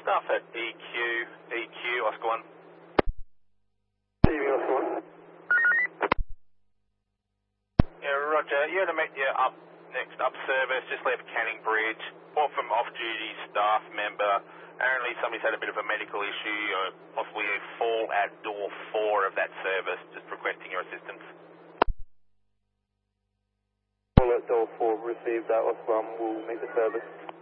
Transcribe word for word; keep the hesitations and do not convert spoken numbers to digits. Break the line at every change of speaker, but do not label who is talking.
Staff at E Q, E Q, Oscar one.
Receiving Oscar one.
Yeah, Roger. You had to make your up next up service, just left Canning Bridge. Or from off-duty staff member. Apparently somebody's had a bit of a medical issue, or possibly a fall at door four of that service. Just requesting your assistance.
Fall at door four, received that. Oscar one will make the service.